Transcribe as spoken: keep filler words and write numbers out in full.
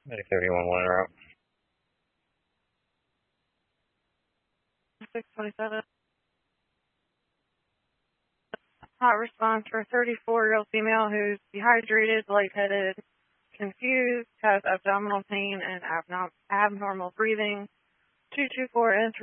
Medic thirty-one, one route. six twenty-seven. Hot response for a thirty-four-year-old female who's dehydrated, lightheaded, confused, has abdominal pain, and abnormal breathing. two two four and